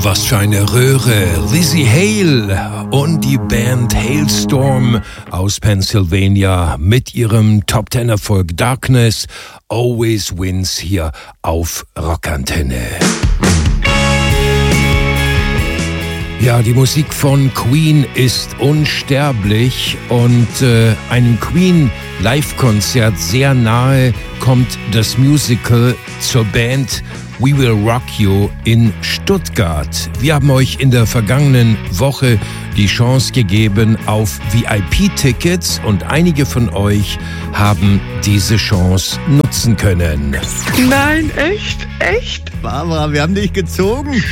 Was für eine Röhre. Lzzy Hale und die Band Halestorm aus Pennsylvania mit ihrem Top-10-Erfolg Darkness Always Wins hier auf Rockantenne. Ja, die Musik von Queen ist unsterblich und einem Queen-Live-Konzert sehr nahe kommt das Musical zur Band We Will Rock You in Stuttgart. Wir haben euch in der vergangenen Woche die Chance gegeben auf VIP-Tickets und einige von euch haben diese Chance nutzen können. Nein, echt? Echt? Barbara, wir haben dich gezogen.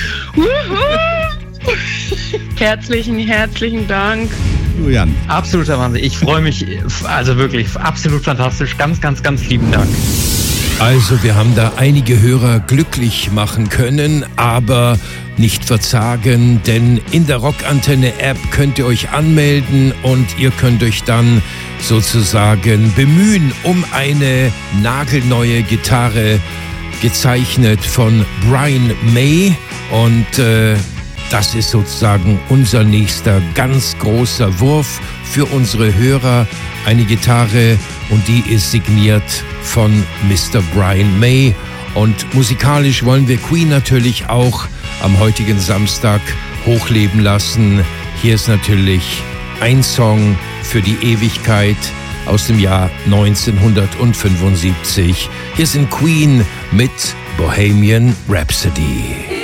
Herzlichen Dank. Julian. Absoluter Wahnsinn. Ich freue mich, also wirklich absolut fantastisch. Ganz lieben Dank. Also wir haben da einige Hörer glücklich machen können, aber nicht verzagen, denn in der Rockantenne-App könnt ihr euch anmelden und ihr könnt euch dann sozusagen bemühen um eine nagelneue Gitarre, gezeichnet von Brian May, und das ist sozusagen unser nächster ganz großer Wurf für unsere Hörer. Eine Gitarre, und die ist signiert von Mr. Brian May. Und musikalisch wollen wir Queen natürlich auch am heutigen Samstag hochleben lassen. Hier ist natürlich ein Song für die Ewigkeit aus dem Jahr 1975. Hier sind Queen mit Bohemian Rhapsody.